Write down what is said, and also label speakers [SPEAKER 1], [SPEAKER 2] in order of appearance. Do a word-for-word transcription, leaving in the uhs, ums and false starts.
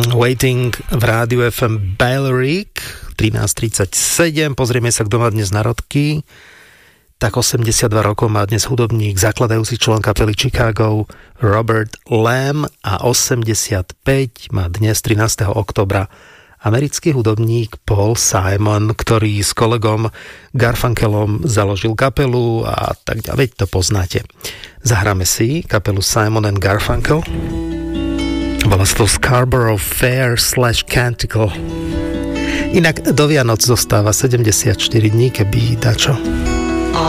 [SPEAKER 1] Waiting v rádiu ef em Bailrick trinásť tridsaťsedem. Pozrieme sa, kto má dnes narodky. Tak osemdesiatdva rokov má dnes hudobník, zakladajúci člen kapely Chicago Robert Lamm, a osemdesiatpäť má dnes trinásteho októbra americký hudobník Paul Simon, ktorý s kolegom Garfunkelom založil kapelu a tak ďalej, to poznáte. Zahráme si kapelu Simon and Garfunkel. Volá sa to Scarborough Fair slash Canticle. Inak do Vianoc zostáva sedemdesiatštyri dní, keby dačo.